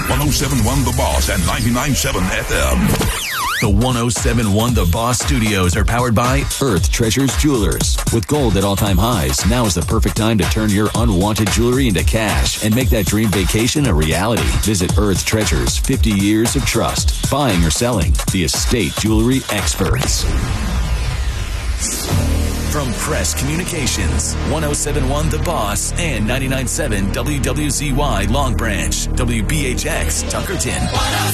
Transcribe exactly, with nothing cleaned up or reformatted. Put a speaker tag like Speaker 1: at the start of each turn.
Speaker 1: one oh seven point one The Boss and ninety-nine point seven F M.
Speaker 2: The one oh seven point one The Boss Studios are powered by Earth Treasures Jewelers. With gold at all-time highs, now is the perfect time to turn your unwanted jewelry into cash and make that dream vacation a reality. Visit Earth Treasures, fifty years of trust. Buying or selling, the estate jewelry experts. From Press Communications, one oh seven point one The Boss and ninety-nine point seven W W Z Y Long Branch, W B H X Tuckerton.